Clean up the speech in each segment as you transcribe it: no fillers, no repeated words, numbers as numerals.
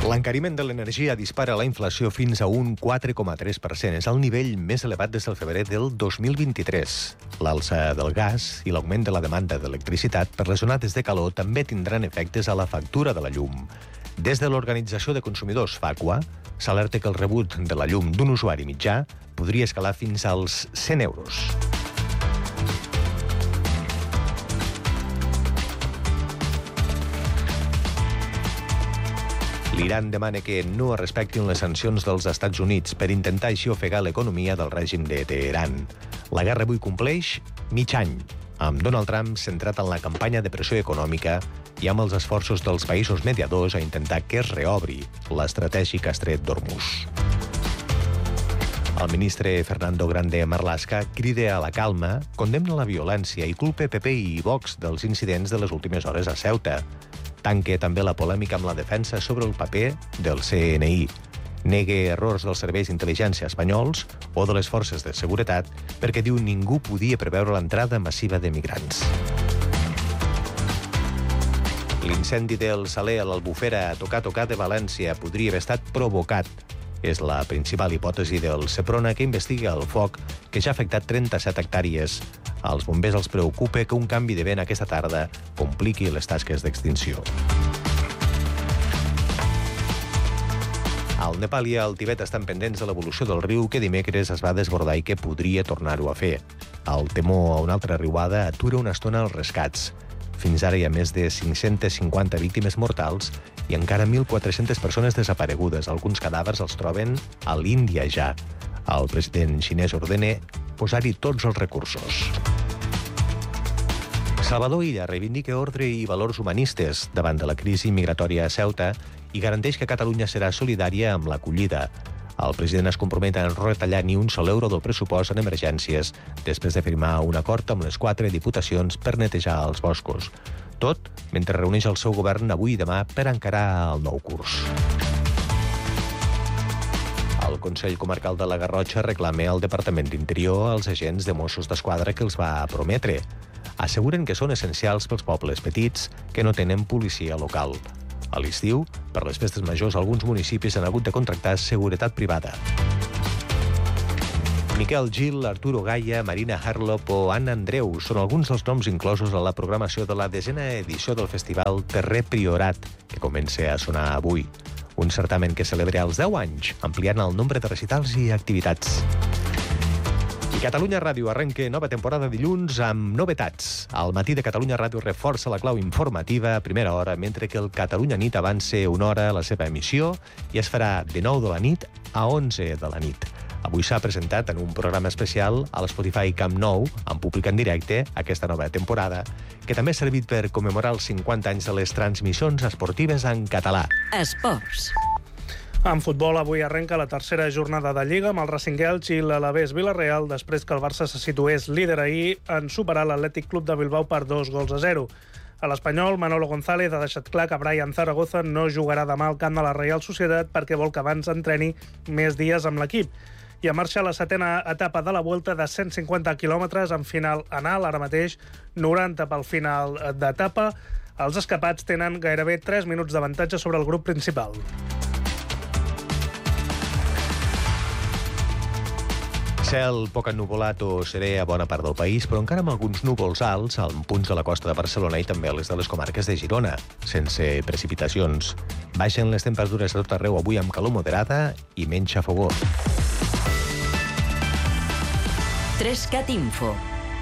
L'encariment de l'energia dispara la inflació fins a un 4,3%. És el nivell més elevat des del febrer del 2023. L'alça del gas i l'augment de la demanda d'electricitat per les onades de calor també tindran efectes a la factura de la llum. Des de l'Organització de Consumidors FACUA s'alerta que el rebut de la llum d'un usuari mitjà podria escalar fins als 100 euros. L'Iran demana que no es respectin les sancions dels Estats Units per intentar així ofegar l'economia del règim de Teheran. La guerra avui compleix mig any, amb Donald Trump centrat en la campanya de pressió econòmica i amb els esforços dels països mediadors a intentar que es reobri l'estratègic estret d'Hormuz. El ministre Fernando Grande Marlaska crida a la calma, condemna la violència i culpa PP i Vox dels incidents de les últimes hores a Ceuta. Tanca també la polèmica amb la defensa sobre el paper del CNI. Nega errors dels serveis d'intel·ligència espanyols o de les forces de seguretat perquè diu ningú podia preveure l'entrada massiva de migrants. L'incendi del Saler a l'Albufera a Tocar de València podria haver estat provocat. És la principal hipòtesi del Seprona, que investiga el foc que ja ha afectat 37 hectàrees. Als bombers els preocupa que un canvi de vent aquesta tarda compliqui les tasques d'extinció. Al Nepal i al Tibet estan pendents de l'evolució del riu que dimecres es va desbordar i que podria tornar-ho a fer. El temor a una altra riuada atura una estona els rescats. Fins ara hi ha més de 550 víctimes mortals i encara 1.400 persones desaparegudes. Alguns cadàvers els troben a l'Índia ja. El president xinès ordena posar-hi tots els recursos. Salvador Illa reivindica ordre i valors humanistes davant de la crisi migratòria a Ceuta i garanteix que Catalunya serà solidària amb l'acollida. El president es compromet a no retallar ni un sol euro del pressupost en emergències després de firmar un acord amb les 4 diputacions per netejar els boscos. Tot mentre reuneix el seu govern avui i demà per encarar el nou curs. El Consell Comarcal de la Garrotxa reclama al Departament d'Interior als agents de Mossos d'Esquadra que els va prometre. Asseguren que són essencials pels pobles petits que no tenen policia local. A l'estiu, per les festes majors, alguns municipis han hagut de contractar seguretat privada. Miquel Gil, Arturo Gaia, Marina Harlop o Anna Andreu són alguns dels noms inclosos a la programació de la 10a edició del festival Terrer Priorat, que comença a sonar avui. Un certamen que celebra els 10 anys, ampliant el nombre de recitals i activitats. I Catalunya Ràdio arrenca nova temporada dilluns amb novetats. Al matí de Catalunya Ràdio reforça la clau informativa a primera hora, mentre que el Catalunya Nit avança una hora la seva emissió i es farà de 9 de la nit a 11 de la nit. Avui s'ha presentat en un programa especial a l'Spotify Camp Nou, en públic en directe, aquesta nova temporada, que també ha servit per commemorar els 50 anys de les transmissions esportives en català. Esports. En futbol, avui arrenca la tercera jornada de Lliga amb el Racing Elx i l'Alavés Vila-real després que el Barça se situés líder ahir en superar l'Atlètic Club de Bilbao per 2-0. A l'Espanyol, Manolo González ha deixat clar que Brian Zaragoza no jugarà demà al camp de la Reial Societat perquè vol que abans entreni més dies amb l'equip. I a marxa la 7a etapa de la Vuelta de 150 quilòmetres amb final anal, ara mateix 90 pel final d'etapa. Els escapats tenen gairebé 3 minuts d'avantatge sobre el grup principal. Cel poc ennuvolat o serè a bona part del país, però encara amb alguns núvols alts en punts de la costa de Barcelona i també a les de les comarques de Girona, sense precipitacions. Baixen les temperatures a tot arreu avui amb calor moderada i menys xafogor. 3CAT Info.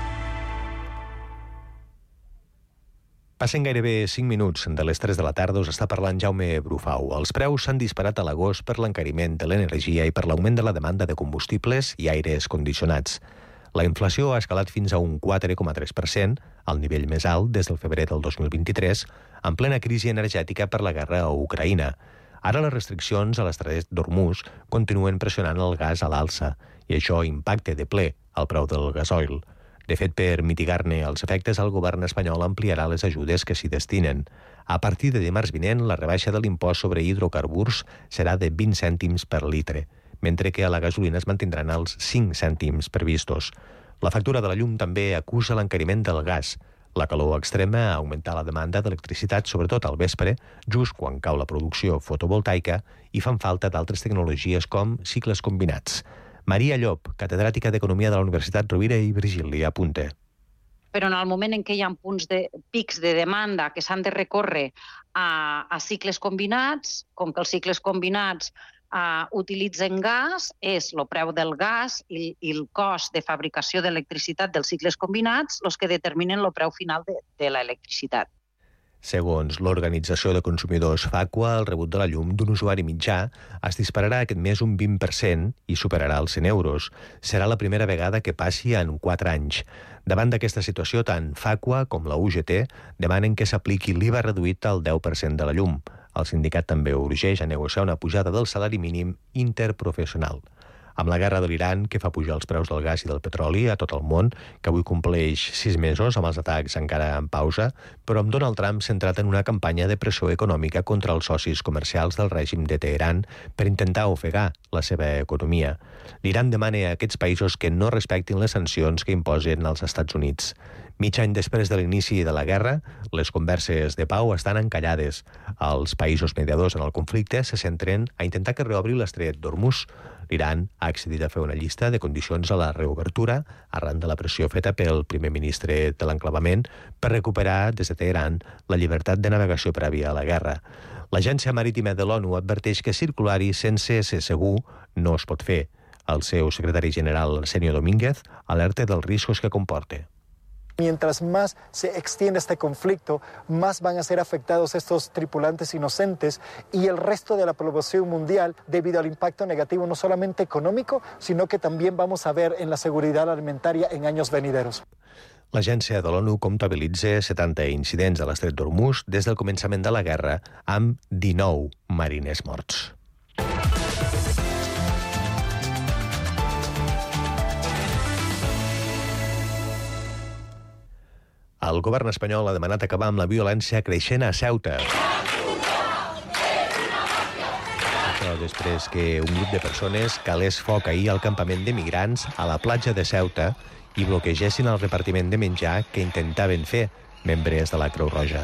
Passen gairebé 5 minuts de les 3 de la tarda, us està parlant Jaume Brufau. Els preus s'han disparat a l'agost per l'encariment de l'energia i per l'augment de la demanda de combustibles i aires condicionats. La inflació ha escalat fins a un 4,3%, el nivell més alt des del febrer del 2023, en plena crisi energètica per la guerra a Ucraïna. Ara les restriccions a l'estret d'Hormuz continuen pressionant el gas a l'alça i això impacta de ple el preu del gasoil. De fet, per mitigar-ne els efectes, el govern espanyol ampliarà les ajudes que s'hi destinen. A partir de dimarts vinent, la rebaixa de l'impost sobre hidrocarburs serà de 20 cèntims per litre, mentre que a la gasolina es mantindran els 5 cèntims previstos. La factura de la llum també acusa l'encariment del gas. La calor extrema ha augmentat la demanda d'electricitat, sobretot al vespre, just quan cau la producció fotovoltaica i fan falta d'altres tecnologies com cicles combinats. Maria Llop, catedràtica d'Economia de la Universitat Rovira i Virgili, apunta. Però en el moment en què hi ha pics de demanda que s'han de recórrer a cicles combinats, com que els cicles combinats utilitzen gas, és el preu del gas i el cost de fabricació d'electricitat dels cicles combinats els que determinen el preu final de l'electricitat. Segons l'Organització de Consumidors FACUA, el rebut de la llum d'un usuari mitjà es dispararà aquest mes un 20% i superarà els 100 euros. Serà la primera vegada que passi en 4 anys. Davant d'aquesta situació, tant FACUA com la UGT demanen que s'apliqui l'IVA reduït al 10% de la llum. El sindicat també urgeix a negociar una pujada del salari mínim interprofessional. Amb la guerra de l'Iran, que fa pujar els preus del gas i del petroli a tot el món, que avui compleix 6 mesos amb els atacs encara en pausa, però amb Donald Trump centrat en una campanya de pressió econòmica contra els socis comercials del règim de Teheran per intentar ofegar la seva economia. L'Iran demana a aquests països que no respectin les sancions que imposen els Estats Units. Mig any després de l'inici de la guerra, les converses de pau estan encallades. Els països mediadors en el conflicte se centren a intentar que reobri l'estret d'Hormuz. L'Iran ha accedit a fer una llista de condicions a la reobertura arran de la pressió feta pel primer ministre de l'enclavament per recuperar des de Teheran la llibertat de navegació prèvia a la guerra. L'Agència Marítima de l'ONU adverteix que circular-hi sense ser segur no es pot fer. El seu secretari general, Arsenio Domínguez, alerta dels riscos que comporta. Mientras más se extiende este conflicto, más van a ser afectados estos tripulantes inocentes y el resto de la población mundial debido al impacto negativo no solamente económico, sino que también vamos a ver en la seguridad alimentaria en años venideros. L'agència de l'ONU comptabilitza 70 incidents a l'estret d'Hormuz des del començament de la guerra, amb 19 mariners morts. El govern espanyol ha demanat acabar amb la violència creixent a Ceuta. Això després que un grup de persones calés foc ahir al campament de migrants a la platja de Ceuta i bloquegessin el repartiment de menjar que intentaven fer membres de la Creu Roja.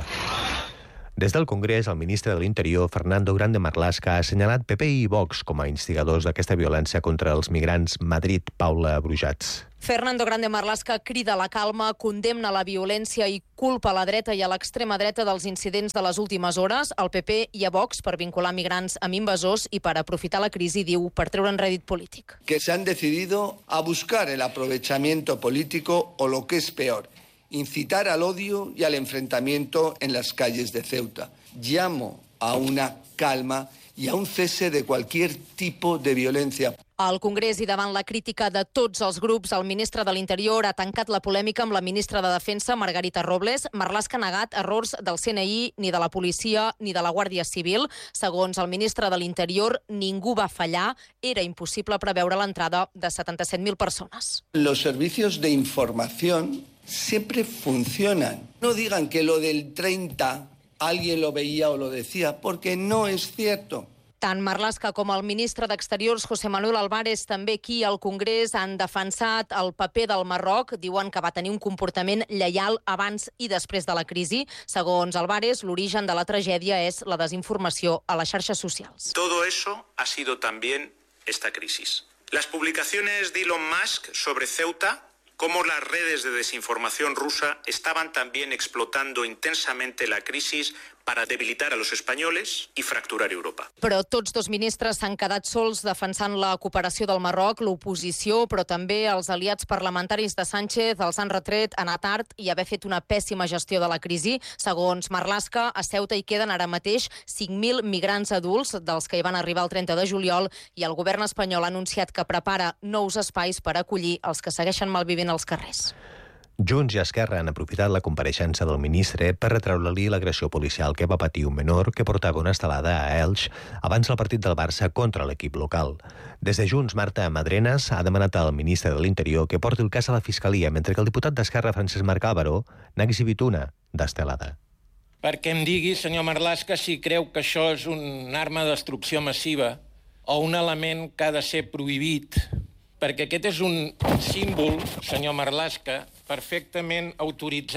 Des del Congrés, el ministre de l'Interior, Fernando Grande Marlaska, ha assenyalat PP i Vox com a instigadors d'aquesta violència contra els migrants. Madrid, Paula Brujats. Fernando Grande Marlaska crida a la calma, condemna la violència i culpa a la dreta i a l'extrema dreta dels incidents de les últimes hores, al PP i a Vox per vincular migrants amb invasors i per aprofitar la crisi, diu, per treure'n rèdit polític. Que se han decidido a buscar el aprovechamiento político o lo que es peor, incitar al odio y al enfrentamiento en las calles de Ceuta. Llamo a una calma y a un cese de cualquier tipo de violencia. Al Congrés i davant la crítica de tots els grups, el ministre de l'Interior ha tancat la polèmica amb la ministra de Defensa, Margarita Robles. Marlaska ha negat errors del CNI, ni de la policia, ni de la Guàrdia Civil. Segons el ministre de l'Interior, ningú va fallar. Era impossible preveure l'entrada de 77.000 persones. Los servicios de información siempre funcionan. No digan que lo del 30 alguien lo veía o lo decía, porque no es cierto. Tant Marlaska com el ministre d'Exteriors, José Manuel Álvarez, també aquí al Congrés han defensat el paper del Marroc. Diuen que va tenir un comportament lleial abans i després de la crisi. Segons Álvarez, l'origen de la tragèdia és la desinformació a les xarxes socials. Todo eso ha sido también esta crisis. Las publicaciones de Elon Musk sobre Ceuta, cómo las redes de desinformación rusa estaban también explotando intensamente la crisis para debilitar a los españoles y fracturar Europa. Però tots dos ministres s'han quedat sols defensant la cooperació del Marroc, l'oposició, però també els aliats parlamentaris de Sánchez els han retret anar tard i haver fet una pèssima gestió de la crisi. Segons Marlaska, a Ceuta hi queden ara mateix 5.000 migrants adults, dels que hi van arribar el 30 de juliol, i el govern espanyol ha anunciat que prepara nous espais per acollir els que segueixen malvivint als carrers. Junts i Esquerra han aprofitat la compareixença del ministre per retreure-li l'agressió policial que va patir un menor que portava una estelada a Elx abans del partit del Barça contra l'equip local. Des de Junts, Marta Madrenas ha demanat al ministre de l'Interior que porti el cas a la Fiscalia, mentre que el diputat d'Esquerra, Francesc Marc Álvaro, n'ha exhibit una d'estelada. Perquè em digui, senyor Marlaska, si creu que això és una arma de destrucció massiva o un element que ha de ser prohibit, perquè aquest és un símbol, senyor Marlaska, perfectament autoritzat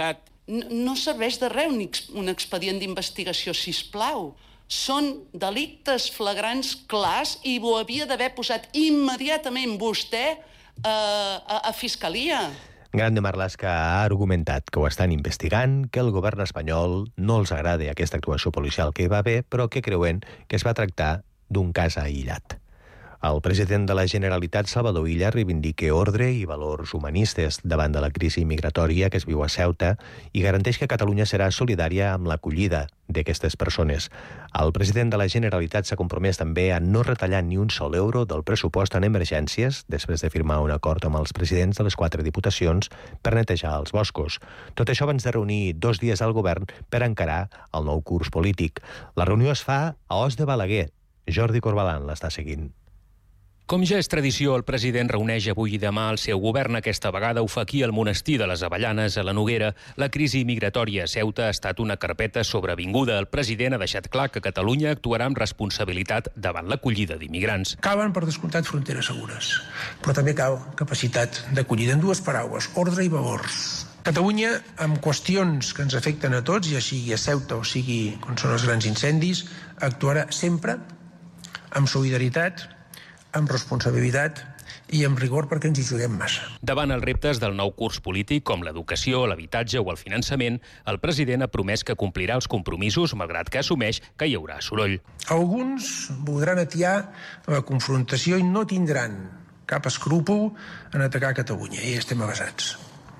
no serveix de res un expedient d'investigació, sisplau. Són delictes flagrants clars i ho havia d'haver posat immediatament vostè a Fiscalia. Grande Marlaska ha argumentat que ho estan investigant, que el govern espanyol no els agrada aquesta actuació policial que hi va haver, però que creuen que es va tractar d'un cas aïllat. El president de la Generalitat, Salvador Illa, reivindica ordre i valors humanistes davant de la crisi migratòria que es viu a Ceuta i garanteix que Catalunya serà solidària amb l'acollida d'aquestes persones. El president de la Generalitat s'ha compromès també a no retallar ni un sol euro del pressupost en emergències després de firmar un acord amb els presidents de les 4 diputacions per netejar els boscos. Tot això abans de reunir 2 dies al govern per encarar el nou curs polític. La reunió es fa a Os de Balaguer. Jordi Corbalan l'està seguint. Com ja és tradició, el president reuneix avui i demà el seu govern. Aquesta vegada ho fa aquí al monestir de les Avellanes, a la Noguera. La crisi migratòria a Ceuta ha estat una carpeta sobrevinguda. El president ha deixat clar que Catalunya actuarà amb responsabilitat davant l'acollida d'immigrants. Calen, per descomptat, fronteres segures, però també cal capacitat d'acollida. En 2 paraules, ordre i valors. Catalunya, amb qüestions que ens afecten a tots, ja sigui a Ceuta o sigui on són els grans incendis, actuarà sempre amb solidaritat, amb responsabilitat i amb rigor perquè ens hi juguem massa. Davant els reptes del nou curs polític, com l'educació, l'habitatge o el finançament, el president ha promès que complirà els compromisos, malgrat que assumeix que hi haurà soroll. Alguns voldran atiar la confrontació i no tindran cap escrúpol en atacar Catalunya, i estem avasats.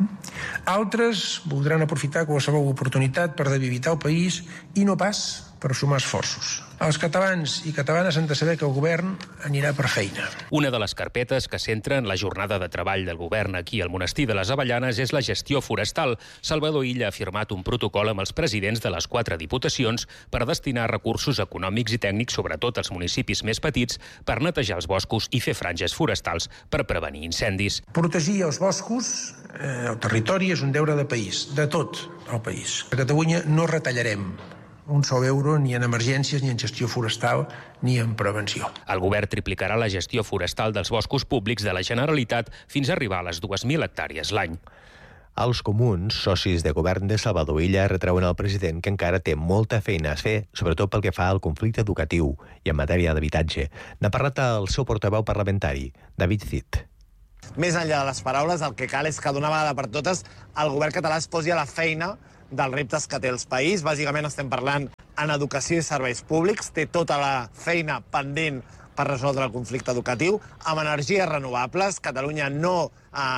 Altres voldran aprofitar qualsevol oportunitat per debilitar el país i no pas per sumar esforços. Els catalans i catalanes han de saber que el govern anirà per feina. Una de les carpetes que centra en la jornada de treball del govern aquí al monestir de les Avellanes és la gestió forestal. Salvador Illa ha firmat un protocol amb els presidents de les 4 diputacions per destinar recursos econòmics i tècnics, sobretot als municipis més petits, per netejar els boscos i fer franges forestals per prevenir incendis. Protegir els boscos, el territori, és un deure de país, de tot el país. A Catalunya no retallarem un sol euro ni en emergències, ni en gestió forestal, ni en prevenció. El govern triplicarà la gestió forestal dels boscos públics de la Generalitat fins a arribar a les 2.000 hectàrees l'any. Els comuns, socis de govern de Salvador Illa, retreuen al president que encara té molta feina a fer, sobretot pel que fa al conflicte educatiu i en matèria d'habitatge. N'ha parlat el seu portaveu parlamentari, David Cid. Més enllà de les paraules, el que cal és que d'una vegada per totes el govern català es posi a la feina dels reptes que té el país. Bàsicament estem parlant en educació i serveis públics. Té tota la feina pendent per resoldre el conflicte educatiu. Amb energies renovables, Catalunya no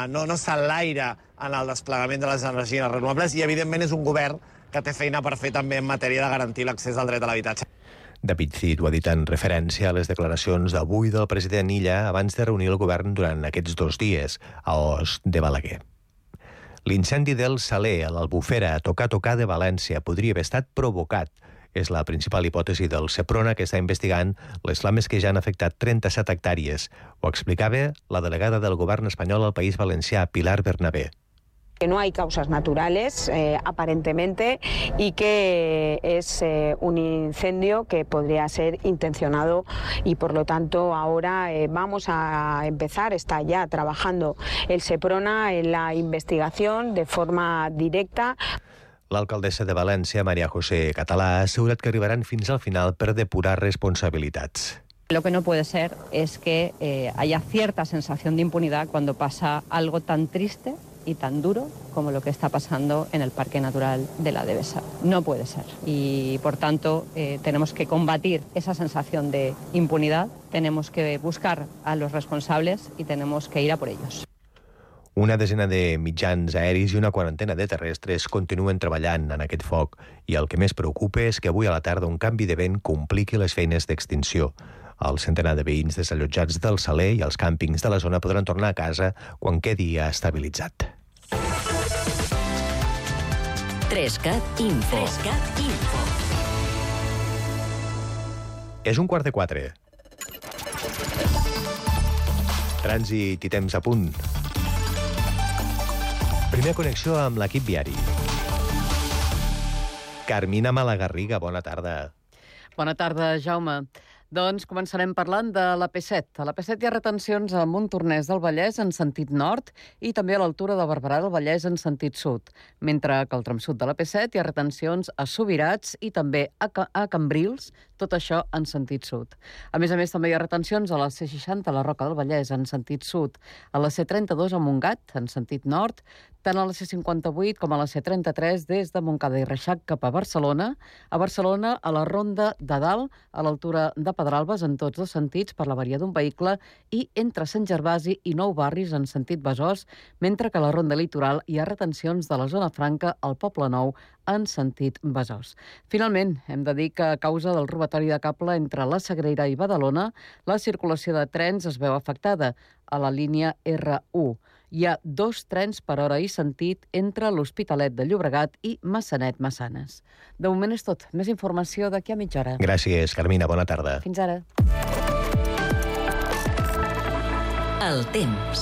s'enlaira en el desplegament de les energies renovables i, evidentment, és un govern que té feina per fer també en matèria de garantir l'accés al dret a l'habitatge. David Cid ho ha dit en referència a les declaracions d'avui del president Illa abans de reunir el govern durant aquests 2 dies a Os de Balaguer. L'incendi del Saler a l'Albufera a Tocar de València podria haver estat provocat. És la principal hipòtesi del Seprona, que està investigant les flames que ja han afectat 37 hectàrees. Ho explicava la delegada del govern espanyol al País Valencià, Pilar Bernabé. Que no hay causas naturales, aparentemente, y que es un incendio que podría ser intencionado y, por lo tanto, ahora vamos a empezar, está ya trabajando el Seprona en la investigación de forma directa. L'alcaldessa de València, María José Català, ha assegurat que arribaran fins al final per depurar responsabilitats. Lo que no puede ser es que haya cierta sensación de impunidad cuando pasa algo tan triste y tan duro como lo que está pasando en el Parque Natural de la Devesa. No puede ser. Y, por tanto, tenemos que combatir esa sensación de impunidad, tenemos que buscar a los responsables y tenemos que ir a por ellos. Una desena de mitjans aeris i una quarantena de terrestres continuen treballant en aquest foc i el que més preocupa és que avui a la tarda un canvi de vent compliqui les feines d'extinció. El centenar de veïns desallotjats del Saler i els càmpings de la zona podran tornar a casa quan quedi estabilitzat. 3CAT Info. És 3:45. Trànsit i temps a punt. Primera connexió amb l'equip viari. Carmina Malagarriga, bona tarda. Bona tarda, Jaume. Doncs començarem parlant de l'AP7. A l'AP7 hi ha retencions a Montornès del Vallès en sentit nord i també a l'altura de Barberà del Vallès en sentit sud, mentre que al tram sud de l'AP7 hi ha retencions a Subirats i també a Cambrils, tot això en sentit sud. A més, també hi ha retencions a la C60 a la Roca del Vallès en sentit sud, a la C32 a Montgat en sentit nord, tant a la C58 com a la C33 des de Montcada i Reixac cap a Barcelona a la Ronda de Dalt, a l'altura de Pedralbes en tots dos sentits per l'avaria d'un vehicle i entre Sant Gervasi i Nou Barris en sentit Besòs, mentre que a la Ronda Litoral hi ha retencions de la Zona Franca al Poble Nou en sentit Besòs. Finalment, hem de dir que a causa del robatori de cable entre la Sagrera i Badalona, la circulació de trens es veu afectada a la línia R1. Hi ha 2 trens per hora i sentit entre l'Hospitalet de Llobregat i Massanet-Massanes. De moment és tot. Més informació d'aquí a mitja hora. Gràcies, Carmina. Bona tarda. Fins ara. El temps.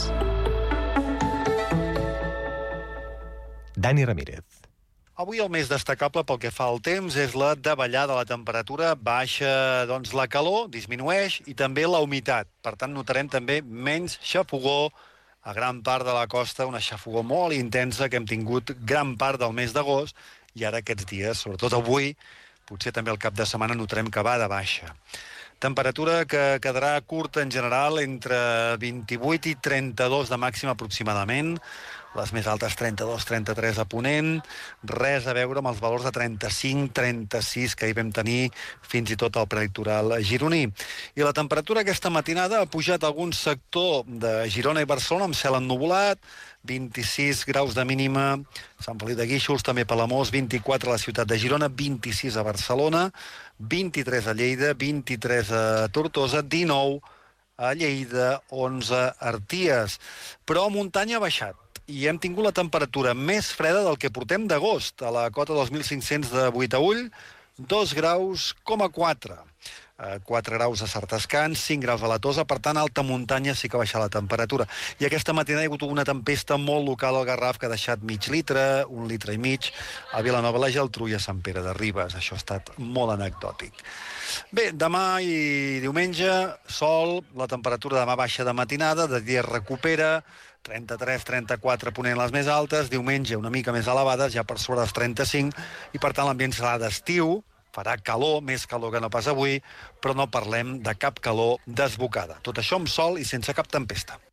Dani Ramírez. Avui el més destacable pel que fa al temps és la davallada de la temperatura, baixa doncs, la calor, disminueix, i també la humitat. Per tant, notarem també menys xafogor a gran part de la costa, una xafogor molt intensa que hem tingut gran part del mes d'agost, i ara aquests dies, sobretot avui, potser també el cap de setmana notarem que va de baixa. Temperatura que quedarà curta en general entre 28 i 32 de màxima aproximadament, les més altes 32-33 a Ponent, res a veure amb els valors de 35-36 que hi vam tenir fins i tot al prelitoral gironí. I la temperatura aquesta matinada ha pujat a algun sector de Girona i Barcelona amb cel ennuvolat, 26 graus de mínima a Sant Feliu de Guíxols, també Palamós, 24 a la ciutat de Girona, 26 a Barcelona, 23 a Lleida, 23 a Tortosa, 19 a Lleida, 11 a Arties. Però a muntanya ha baixat i hem tingut la temperatura més freda del que portem d'agost. A la cota 2.500 de Buitaüll, 2 graus, 4. 4 graus a Sartascans, 5 graus a la Tosa, per tant, a alta muntanya sí que ha baixat la temperatura. I aquesta matinada hi ha hagut una tempesta molt local al Garraf que ha deixat mig litre, 1 litre i mig, a Vilanova la Geltrú i a Sant Pere de Ribes. Això ha estat molt anecdòtic. Bé, demà i diumenge, sol, la temperatura demà baixa de matinada, de dia recupera, 33-34 Ponent les més altes, diumenge una mica més elevades, ja per sobre dels 35, i per tant l'ambient serà d'estiu, farà calor, més calor que no pas avui, però no parlem de cap calor desbocada. Tot això amb sol i sense cap tempesta.